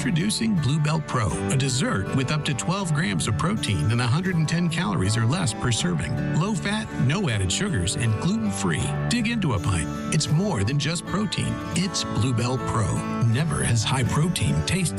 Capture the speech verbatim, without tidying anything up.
Introducing Bluebell Pro, a dessert with up to twelve grams of protein and one hundred ten calories or less per serving. Low fat, no added sugars, and gluten-free. Dig into a pint. It's more than just protein. It's Bluebell Pro. Never has high protein tasted